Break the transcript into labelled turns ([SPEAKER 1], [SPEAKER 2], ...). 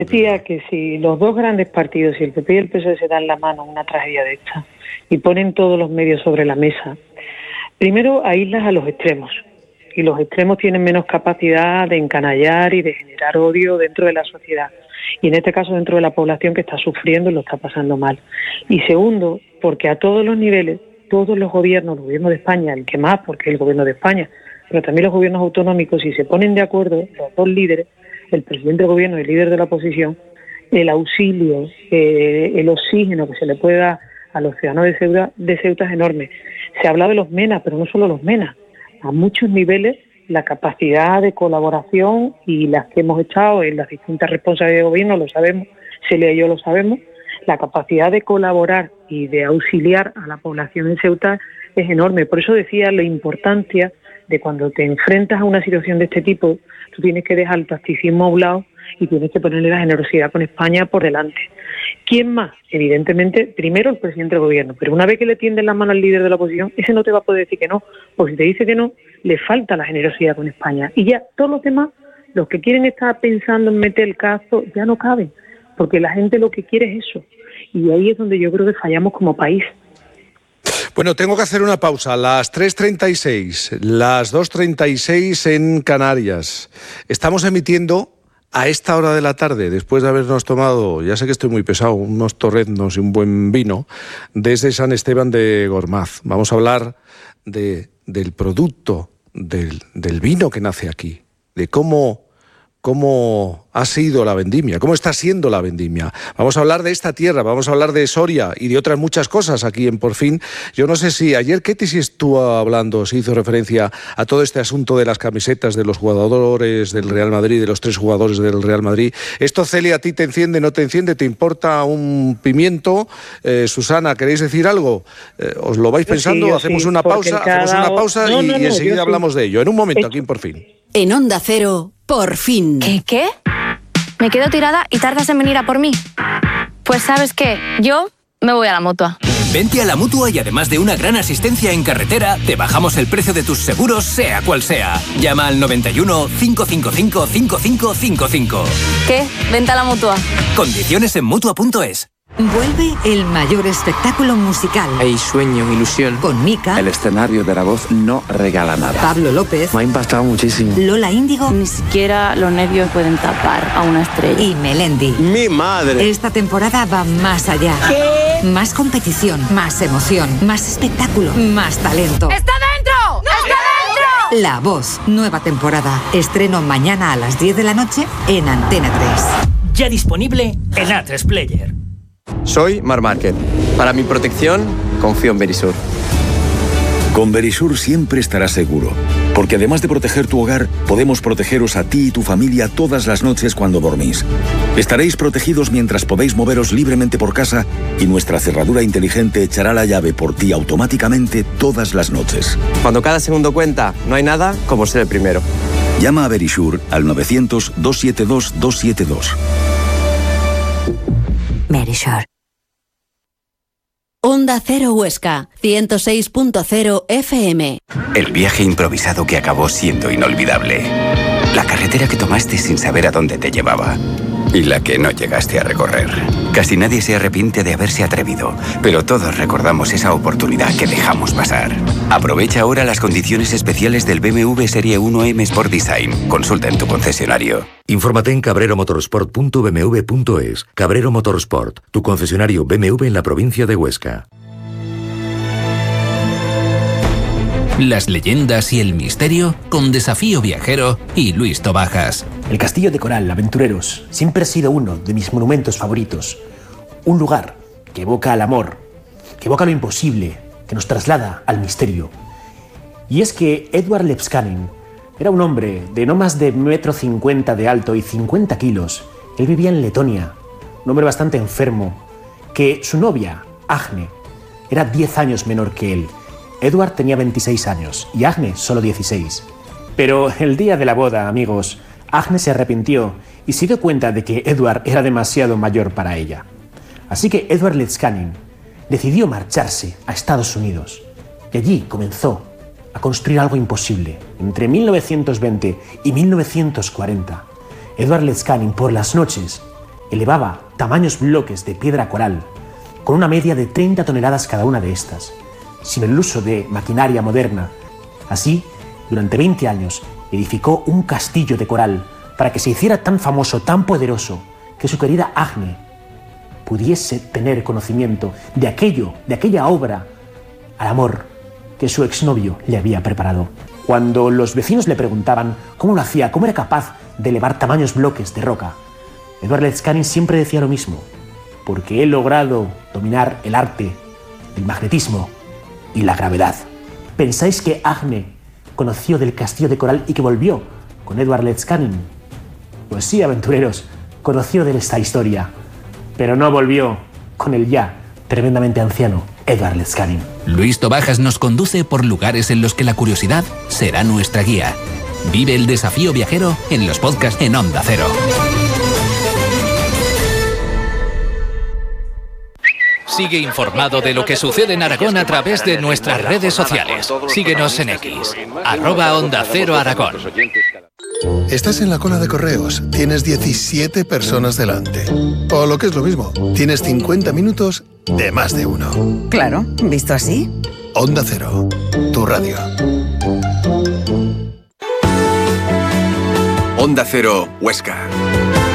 [SPEAKER 1] Decía que si los dos grandes partidos, si el PP y el PSOE se dan la mano en una tragedia de esta y ponen todos los medios sobre la mesa, primero aíslas a los extremos, y los extremos tienen menos capacidad de encanallar y de generar odio dentro de la sociedad, y en este caso dentro de la población que está sufriendo y lo está pasando mal. Y segundo, porque a todos los niveles, todos los gobiernos, el gobierno de España, el que más, porque es el gobierno de España, pero también los gobiernos autonómicos, si se ponen de acuerdo los dos líderes, el presidente del gobierno y el líder de la oposición, el auxilio, el oxígeno que se le puede dar a los ciudadanos de Ceuta es enorme. Se habla de los MENA, pero no solo los MENA. A muchos niveles la capacidad de colaboración y las que hemos echado en las distintas responsabilidades de gobierno, lo sabemos, Celia y yo lo sabemos, la capacidad de colaborar y de auxiliar a la población en Ceuta es enorme. Por eso decía la importancia de cuando te enfrentas a una situación de este tipo, tú tienes que dejar el tacticismo a un lado y tienes que ponerle la generosidad con España por delante. ¿Quién más? Evidentemente, primero el presidente del gobierno, pero una vez que le tienden la mano al líder de la oposición, ese no te va a poder decir que no, porque si te dice que no, le falta la generosidad con España. Y ya todos los demás, los que quieren estar pensando en meter el cazo, ya no caben, porque la gente lo que quiere es eso. Y ahí es donde yo creo que fallamos como país.
[SPEAKER 2] Bueno, tengo que hacer una pausa. Las 3:36, las 2:36 en Canarias. Estamos emitiendo a esta hora de la tarde, después de habernos tomado, ya sé que estoy muy pesado, unos torreznos y un buen vino, desde San Esteban de Gormaz. Vamos a hablar del producto, del vino que nace aquí, de cómo ha sido la vendimia, cómo está siendo la vendimia. Vamos a hablar de esta tierra, vamos a hablar de Soria y de otras muchas cosas aquí en Por Fin. Yo no sé si ayer Ketty sí estuvo hablando, se hizo referencia a todo este asunto de las camisetas de los jugadores del Real Madrid, de los 3 jugadores del Real Madrid. Esto, Celia, ¿a ti te enciende, no te enciende? ¿Te importa un pimiento? Susana, ¿queréis decir algo? ¿Os lo vais pensando?
[SPEAKER 1] Sí,
[SPEAKER 2] hacemos una pausa, y enseguida hablamos de ello. En un momento, aquí en Por Fin.
[SPEAKER 3] En Onda Cero, Por Fin.
[SPEAKER 4] ¿Qué? ¿Me quedo tirada y tardas en venir a por mí? Pues ¿sabes qué? Yo me voy a la Mutua.
[SPEAKER 5] Vente a la Mutua y además de una gran asistencia en carretera, te bajamos el precio de tus seguros, sea cual sea. Llama al 91 555 5555.
[SPEAKER 4] ¿Qué? Vente a la Mutua.
[SPEAKER 5] Condiciones en Mutua.es.
[SPEAKER 3] Vuelve el mayor espectáculo musical.
[SPEAKER 6] Hay sueño, ilusión.
[SPEAKER 3] Con Mika.
[SPEAKER 6] El escenario de La Voz no regala nada.
[SPEAKER 3] Pablo López.
[SPEAKER 6] Me ha impactado muchísimo.
[SPEAKER 3] Lola Índigo.
[SPEAKER 4] Ni siquiera los nervios pueden tapar a una estrella.
[SPEAKER 3] Y Melendi.
[SPEAKER 6] ¡Mi madre!
[SPEAKER 3] Esta temporada va más allá.
[SPEAKER 4] ¿Qué?
[SPEAKER 3] Más competición, más emoción, más espectáculo, más talento.
[SPEAKER 4] ¡Está dentro! ¡No! ¡Está dentro!
[SPEAKER 3] La Voz, nueva temporada. Estreno mañana a las 10 de la noche en Antena 3.
[SPEAKER 7] Ya disponible en A3 Player.
[SPEAKER 6] Soy Mar Márquez. Para mi protección, confío en Verisur.
[SPEAKER 8] Con Verisur siempre estarás seguro, porque además de proteger tu hogar, podemos protegeros a ti y tu familia todas las noches cuando dormís. Estaréis protegidos mientras podéis moveros libremente por casa y nuestra cerradura inteligente echará la llave por ti automáticamente todas las noches.
[SPEAKER 6] Cuando cada segundo cuenta, no hay nada como ser el primero.
[SPEAKER 8] Llama a Verisur al 900-272-272.
[SPEAKER 3] Verisur.
[SPEAKER 9] Onda Cero Huesca, 106.0 FM.
[SPEAKER 10] El viaje improvisado que acabó siendo inolvidable. La carretera que tomaste sin saber a dónde te llevaba. Y la que no llegaste a recorrer. Casi nadie se arrepiente de haberse atrevido, pero todos recordamos esa oportunidad que dejamos pasar. Aprovecha ahora las condiciones especiales del BMW Serie 1 M Sport Design. Consulta en tu concesionario.
[SPEAKER 11] Infórmate en cabreromotorsport.bmw.es. Cabrero Motorsport, tu concesionario BMW en la provincia de Huesca.
[SPEAKER 5] Las leyendas y el misterio con Desafío Viajero y Luis Tobajas.
[SPEAKER 7] El Castillo de Coral, Aventureros, siempre ha sido uno de mis monumentos favoritos. Un lugar que evoca al amor, que evoca lo imposible, que nos traslada al misterio. Y es que Edward Lepskanen era un hombre de no más de 1,50 m de alto y 50 kilos. Él vivía en Letonia, un hombre bastante enfermo, que su novia, Agne, era 10 años menor que él. Edward tenía 26 años y Agne solo 16. Pero el día de la boda, amigos, Agne se arrepintió y se dio cuenta de que Edward era demasiado mayor para ella. Así que Edward Lepskanen decidió marcharse a Estados Unidos y allí comenzó a construir algo imposible. Entre 1920 y 1940, Edward Lepskanen por las noches elevaba tamaños bloques de piedra coral, con una media de 30 toneladas cada una de estas, sin el uso de maquinaria moderna. Así, durante 20 años, edificó un castillo de coral para que se hiciera tan famoso, tan poderoso, que su querida Agne pudiese tener conocimiento de aquella obra al amor que su exnovio le había preparado. Cuando los vecinos le preguntaban cómo lo hacía, cómo era capaz de elevar tamaños bloques de roca, Edward Letskanin siempre decía lo mismo: porque he logrado dominar el arte, el magnetismo y la gravedad. ¿Pensáis que Agne conoció del castillo de coral y que volvió con Edward Letskanin? Pues sí, aventureros, conoció de esta historia, pero no volvió con el ya tremendamente anciano Edward Letskanin.
[SPEAKER 5] Luis Tobajas nos conduce por lugares en los que la curiosidad será nuestra guía. Vive el desafío viajero en los podcasts en Onda Cero. Sigue informado de lo que sucede en Aragón a través de nuestras redes sociales. Síguenos en X, @Onda Cero Aragón.
[SPEAKER 12] Estás en la cola de correos, tienes 17 personas delante. O lo que es lo mismo, tienes 50 minutos de más de uno.
[SPEAKER 13] Claro, visto así.
[SPEAKER 12] Onda Cero, tu radio.
[SPEAKER 14] Onda Cero, Huesca.